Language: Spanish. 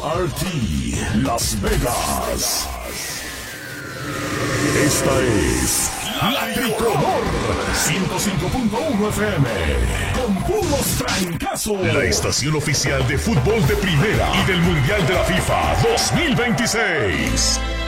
WRT Las Vegas. Esta es La Tricolor 105.1 FM con puros trancazos. La estación oficial de fútbol de primera y del Mundial de la FIFA 2026.